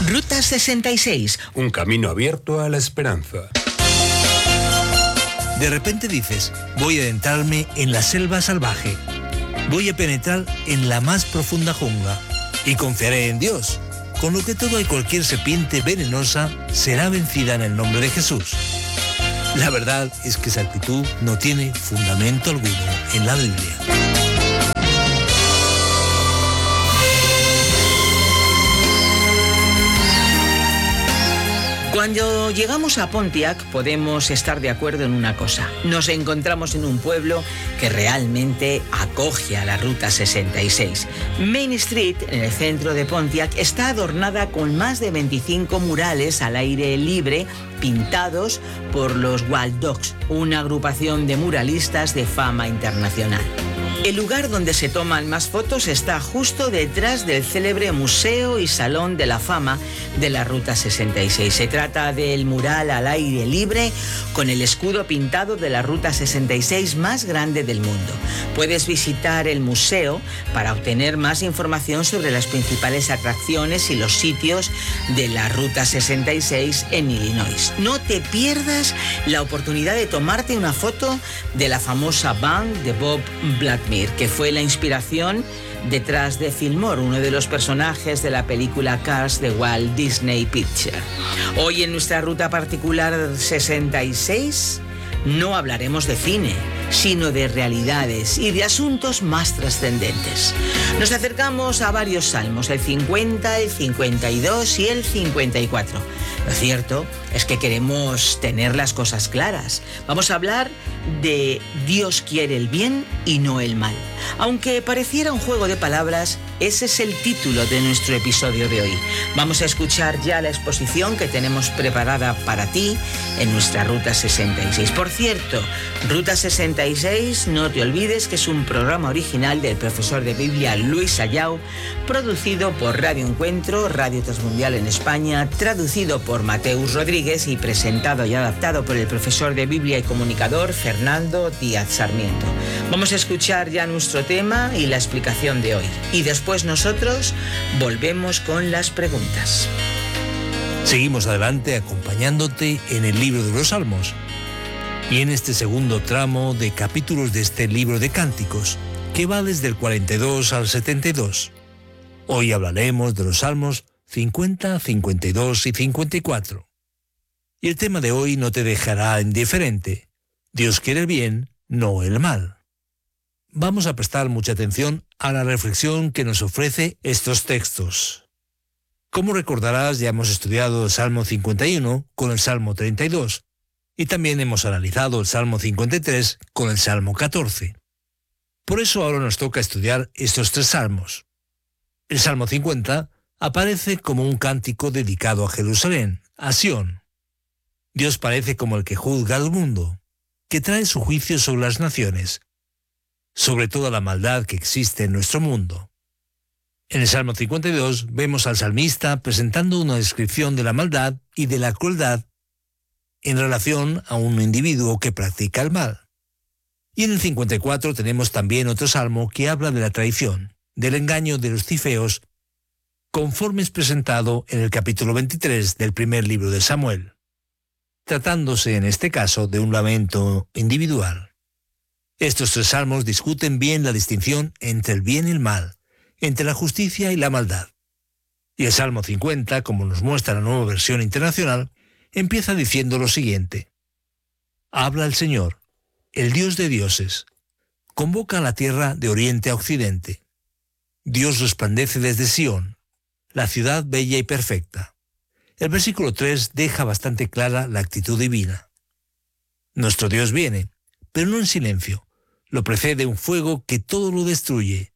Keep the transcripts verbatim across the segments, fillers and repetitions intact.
Ruta sesenta y seis. Un camino abierto a la esperanza. De repente dices, voy a adentrarme en la selva salvaje. Voy a penetrar en la más profunda jungla. Y confiaré en Dios. Con lo que toda y cualquier serpiente venenosa será vencida en el nombre de Jesús. La verdad es que esa actitud no tiene fundamento alguno en la Biblia. Cuando llegamos a Pontiac podemos estar de acuerdo en una cosa. Nos encontramos en un pueblo que realmente acoge a la Ruta sesenta y seis. Main Street, en el centro de Pontiac, está adornada con más de veinticinco murales al aire libre pintados por los Wild Dogs, una agrupación de muralistas de fama internacional. El lugar donde se toman más fotos está justo detrás del célebre Museo y Salón de la Fama de la Ruta sesenta y seis. Se trata del mural al aire libre con el escudo pintado de la Ruta sesenta y seis más grande del mundo. Puedes visitar el museo para obtener más información sobre las principales atracciones y los sitios de la Ruta sesenta y seis en Illinois. No te pierdas la oportunidad de tomarte una foto de la famosa van de Bob Blackman, que fue la inspiración detrás de Fillmore, uno de los personajes de la película Cars de Walt Disney Picture. Hoy en nuestra ruta particular sesenta y seis no hablaremos de cine, sino de realidades y de asuntos más trascendentes. Nos acercamos a varios salmos, el cincuenta, el cincuenta y dos y el cincuenta y cuatro. Lo cierto es que queremos tener las cosas claras. Vamos a hablar de Dios quiere el bien y no el mal. Aunque pareciera un juego de palabras, ese es el título de nuestro episodio de hoy. Vamos a escuchar ya la exposición que tenemos preparada para ti en nuestra Ruta sesenta y seis. Por cierto, Ruta sesenta y seis, no te olvides que es un programa original del profesor de Biblia Luis Ayau, producido por Radio Encuentro, Radio Transmundial en España, traducido por Mateus Rodríguez y presentado y adaptado por el profesor de Biblia y comunicador Fernando Díaz Sarmiento. Vamos a escuchar ya nuestro tema y la explicación de hoy. Y después nosotros volvemos con las preguntas. Seguimos adelante acompañándote en el libro de los Salmos y en este segundo tramo de capítulos de este libro de Cánticos, que va desde el cuarenta y dos al setenta y dos. Hoy hablaremos de los Salmos cincuenta, cincuenta y dos y cincuenta y cuatro. Y el tema de hoy no te dejará indiferente. Dios quiere el bien, no el mal. Vamos a prestar mucha atención a la reflexión que nos ofrece estos textos. Como recordarás, ya hemos estudiado el Salmo cincuenta y uno con el Salmo treinta y dos, y también hemos analizado el Salmo cincuenta y tres con el Salmo catorce. Por eso ahora nos toca estudiar estos tres salmos. El Salmo cincuenta aparece como un cántico dedicado a Jerusalén, a Sión. Dios parece como el que juzga al mundo, que trae su juicio sobre las naciones, sobre toda la maldad que existe en nuestro mundo. En el Salmo cincuenta y dos vemos al salmista presentando una descripción de la maldad y de la crueldad en relación a un individuo que practica el mal. Y en el cincuenta y cuatro tenemos también otro salmo que habla de la traición, del engaño de los cifeos, conforme es presentado en el capítulo veintitrés del primer libro de Samuel, tratándose en este caso de un lamento individual. Estos tres salmos discuten bien la distinción entre el bien y el mal, entre la justicia y la maldad. Y el Salmo cincuenta, como nos muestra la nueva versión internacional, empieza diciendo lo siguiente: habla el Señor, el Dios de dioses, convoca a la tierra de oriente a occidente. Dios resplandece desde Sión, la ciudad bella y perfecta. El versículo tres deja bastante clara la actitud divina. Nuestro Dios viene, pero no en silencio. Lo precede un fuego que todo lo destruye,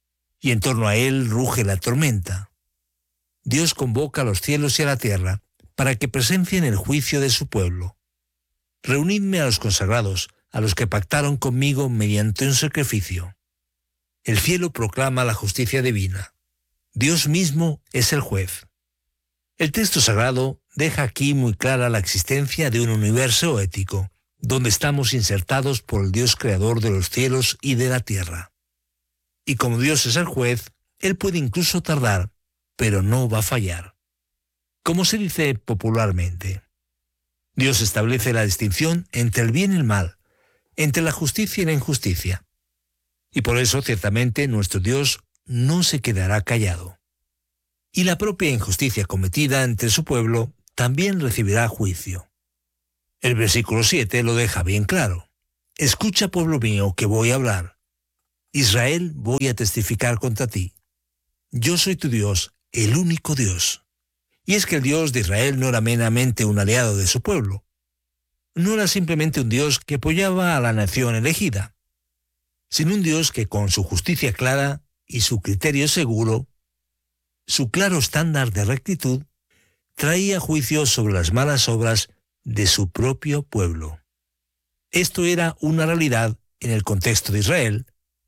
y en torno a él ruge la tormenta. Dios convoca a los cielos y a la tierra para que presencien el juicio de su pueblo. Reunidme a los consagrados, a los que pactaron conmigo mediante un sacrificio. El cielo proclama la justicia divina. Dios mismo es el juez. El texto sagrado deja aquí muy clara la existencia de un universo ético, donde estamos insertados por el Dios creador de los cielos y de la tierra. Y como Dios es el juez, Él puede incluso tardar, pero no va a fallar. como se dice popularmente. Dios establece la distinción entre el bien y el mal, entre la justicia y la injusticia. Y por eso, ciertamente, nuestro Dios no se quedará callado. Y la propia injusticia cometida entre su pueblo también recibirá juicio. El versículo siete lo deja bien claro. Escucha, pueblo mío, que voy a hablar. Israel, voy a testificar contra ti. Yo soy tu Dios, el único Dios. Y es que el Dios de Israel no era meramente un aliado de su pueblo. No era simplemente un Dios que apoyaba a la nación elegida, sino un Dios que con su justicia clara y su criterio seguro, su claro estándar de rectitud, traía juicio sobre las malas obras de su propio pueblo. Esto era una realidad en el contexto de Israel,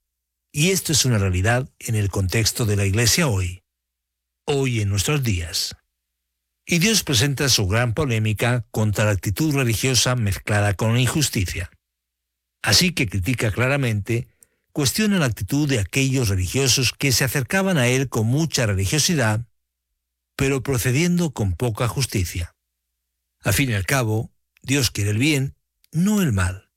y esto es una realidad en el contexto de la Iglesia hoy, hoy en nuestros días. Y Dios presenta su gran polémica contra la actitud religiosa mezclada con la injusticia. Así que critica claramente, cuestiona la actitud de aquellos religiosos que se acercaban a Él con mucha religiosidad, pero procediendo con poca justicia. Al fin y al cabo, Dios quiere el bien, no el mal.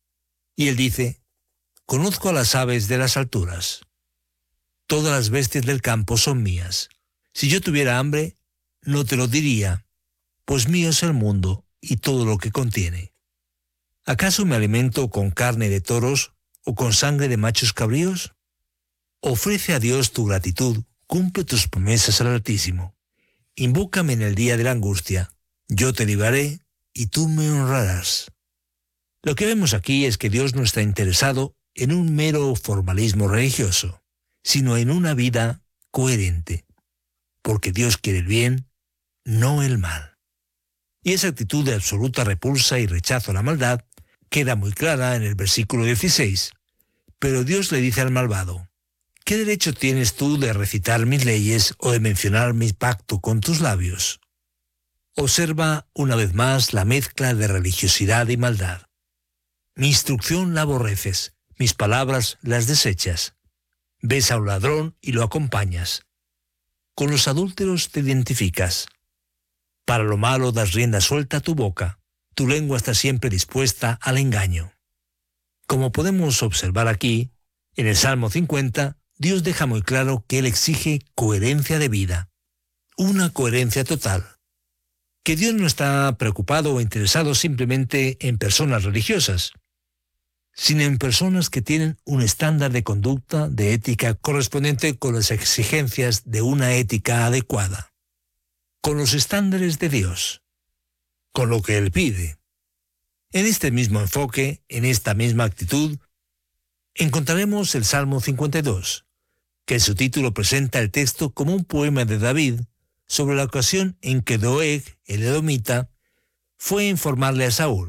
Y Él dice, conozco a las aves de las alturas. Todas las bestias del campo son mías. Si yo tuviera hambre, no te lo diría, pues mío es el mundo y todo lo que contiene. ¿Acaso me alimento con carne de toros o con sangre de machos cabríos? Ofrece a Dios tu gratitud, cumple tus promesas al Altísimo. Invócame en el día de la angustia, yo te libraré y tú me honrarás. Lo que vemos aquí es que Dios no está interesado en un mero formalismo religioso, sino en una vida coherente, porque Dios quiere el bien, no el mal. Y esa actitud de absoluta repulsa y rechazo a la maldad queda muy clara en el versículo dieciséis. Pero Dios le dice al malvado, ¿qué derecho tienes tú de recitar mis leyes o de mencionar mi pacto con tus labios? Observa una vez más la mezcla de religiosidad y maldad. Mi instrucción la aborreces, mis palabras las desechas. Ves a un ladrón y lo acompañas. Con los adúlteros te identificas. Para lo malo das rienda suelta a tu boca. Tu lengua está siempre dispuesta al engaño. Como podemos observar aquí, en el Salmo cincuenta, Dios deja muy claro que Él exige coherencia de vida. Una coherencia total. Que Dios no está preocupado o interesado simplemente en personas religiosas, sino en personas que tienen un estándar de conducta, de ética correspondiente con las exigencias de una ética adecuada, con los estándares de Dios, con lo que Él pide. En este mismo enfoque, en esta misma actitud, encontraremos el Salmo cincuenta y dos, que en su título presenta el texto como un poema de David sobre la ocasión en que Doeg, el edomita, fue a informarle a Saúl.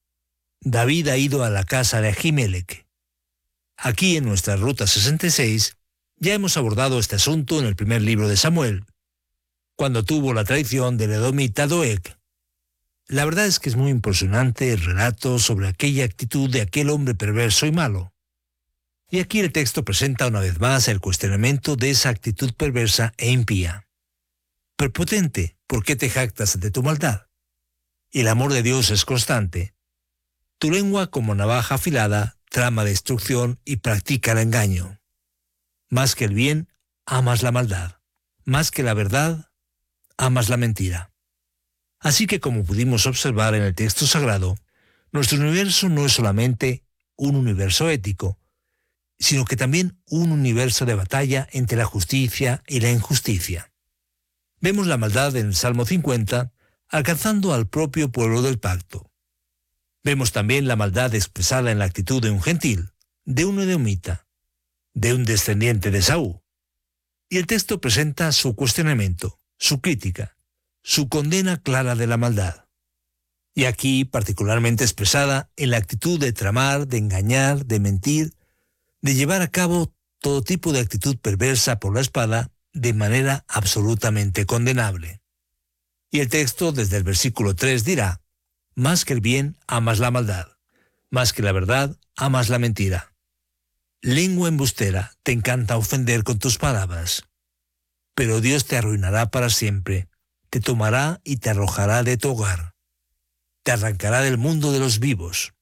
David ha ido a la casa de Ahimelech. Aquí en nuestra Ruta sesenta y seis ya hemos abordado este asunto en el primer libro de Samuel, cuando tuvo la traición del edomita Doeg. La verdad es que es muy impresionante el relato sobre aquella actitud de aquel hombre perverso y malo. Y aquí el texto presenta una vez más el cuestionamiento de esa actitud perversa e impía. Prepotente, ¿por qué te jactas de tu maldad? El amor de Dios es constante. Tu lengua como navaja afilada trama destrucción y practica el engaño. Más que el bien, amas la maldad. Más que la verdad, amas la mentira. Así que como pudimos observar en el texto sagrado, nuestro universo no es solamente un universo ético, sino que también un universo de batalla entre la justicia y la injusticia. Vemos la maldad en el Salmo cincuenta alcanzando al propio pueblo del pacto. Vemos también la maldad expresada en la actitud de un gentil, de un edomita, de un descendiente de Saúl. Y el texto presenta su cuestionamiento, su crítica, su condena clara de la maldad. Y aquí particularmente expresada en la actitud de tramar, de engañar, de mentir, de llevar a cabo todo tipo de actitud perversa por la espada de manera absolutamente condenable. Y el texto desde el versículo tres dirá, más que el bien, amas la maldad. Más que la verdad, amas la mentira. Lengua embustera, te encanta ofender con tus palabras. Pero Dios te arruinará para siempre. te tomará y te arrojará de tu hogar, te arrancará del mundo de los vivos.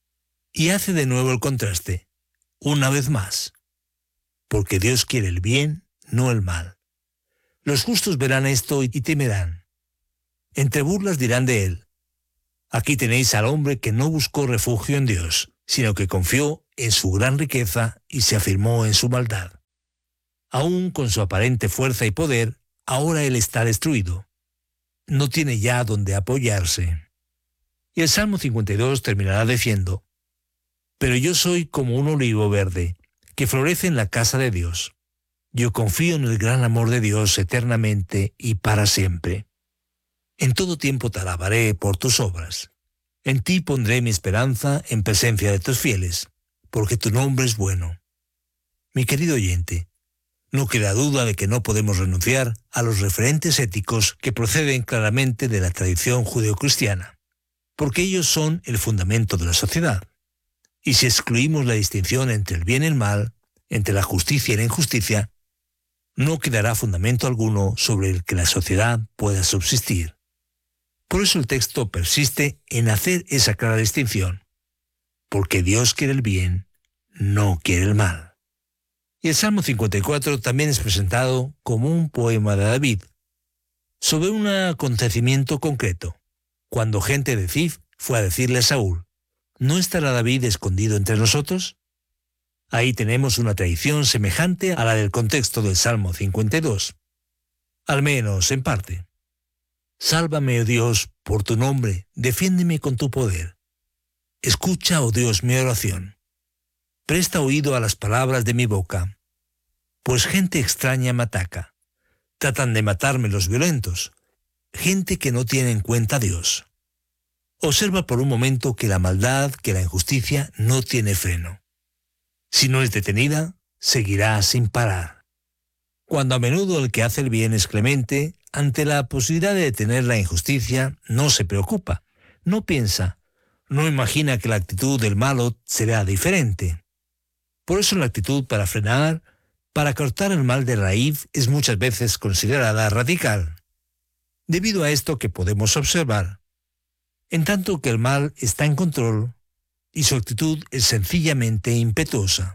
Y hace de nuevo el contraste, una vez más, porque Dios quiere el bien, no el mal. Los justos verán esto y temerán. Entre burlas dirán de él: aquí tenéis al hombre que no buscó refugio en Dios, sino que confió en su gran riqueza y se afirmó en su maldad. Aún con su aparente fuerza y poder, ahora él está destruido. No tiene ya donde apoyarse. Y el Salmo cincuenta y dos terminará diciendo: pero yo soy como un olivo verde, que florece en la casa de Dios. Yo confío en el gran amor de Dios eternamente y para siempre. En todo tiempo te alabaré por tus obras. En ti pondré mi esperanza en presencia de tus fieles, porque tu nombre es bueno. Mi querido oyente, no queda duda de que no podemos renunciar a los referentes éticos que proceden claramente de la tradición judeocristiana, porque ellos son el fundamento de la sociedad. Y si excluimos la distinción entre el bien y el mal, entre la justicia y la injusticia, no quedará fundamento alguno sobre el que la sociedad pueda subsistir. Por eso el texto persiste en hacer esa clara distinción, porque Dios quiere el bien, no quiere el mal. Y el Salmo cincuenta y cuatro también es presentado como un poema de David, sobre un acontecimiento concreto, cuando gente de Zif fue a decirle a Saúl: ¿no estará David escondido entre nosotros? Ahí tenemos una tradición semejante a la del contexto del Salmo cincuenta y dos, al menos en parte. Sálvame, oh Dios, por tu nombre, defiéndeme con tu poder. Escucha, oh Dios, mi oración. Presta oído a las palabras de mi boca, pues gente extraña me ataca. Tratan de matarme los violentos, gente que no tiene en cuenta a Dios. Observa por un momento que la maldad, que la injusticia no tiene freno. Si no es detenida, seguirá sin parar. Cuando a menudo el que hace el bien es clemente, ante la posibilidad de detener la injusticia, no se preocupa, no piensa, no imagina que la actitud del malo será diferente. Por eso la actitud para frenar, para cortar el mal de raíz, es muchas veces considerada radical. Debido a esto que podemos observar, en tanto que el mal está en control y su actitud es sencillamente impetuosa.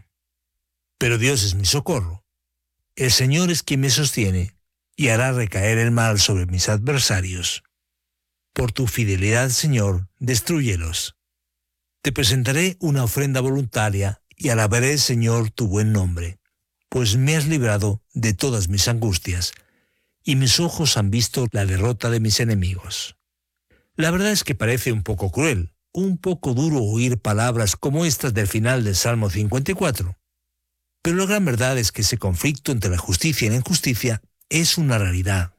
Pero Dios es mi socorro. El Señor es quien me sostiene y hará recaer el mal sobre mis adversarios. Por tu fidelidad, Señor, destrúyelos. Te presentaré una ofrenda voluntaria y alabaré, Señor, tu buen nombre, pues me has librado de todas mis angustias y mis ojos han visto la derrota de mis enemigos. La verdad es que parece un poco cruel, un poco duro oír palabras como estas del final del Salmo cincuenta y cuatro. Pero la gran verdad es que ese conflicto entre la justicia y la injusticia es una realidad.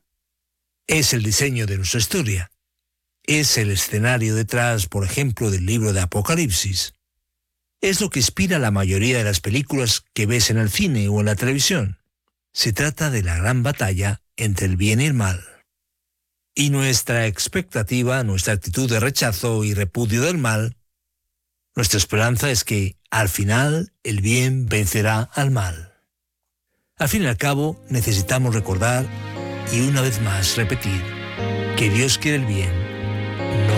Es el diseño de nuestra historia. Es el escenario detrás, por ejemplo, del libro de Apocalipsis. Es lo que inspira la mayoría de las películas que ves en el cine o en la televisión. Se trata de la gran batalla entre el bien y el mal. Y nuestra expectativa, nuestra actitud de rechazo y repudio del mal, nuestra esperanza es que, al final, el bien vencerá al mal. Al fin y al cabo, necesitamos recordar y una vez más repetir que Dios quiere el bien,